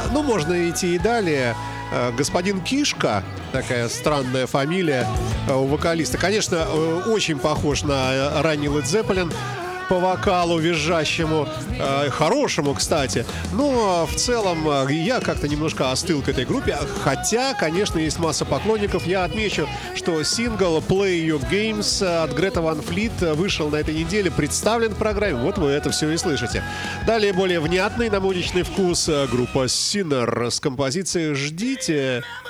Ну, можно идти и далее. Господин Кишка, такая странная фамилия у вокалиста. Конечно, очень похож на ранний Led Zeppelin по вокалу визжащему, хорошему, кстати. Но в целом я как-то немножко остыл к этой группе. Хотя, конечно, есть масса поклонников. Я отмечу, что сингл Play Your Games от Грета Ван Флит вышел на этой неделе, представлен в программе. Вот вы это все и слышите. Далее более внятный, на мой личный вкус, группа Sinner с композицией «Ждите».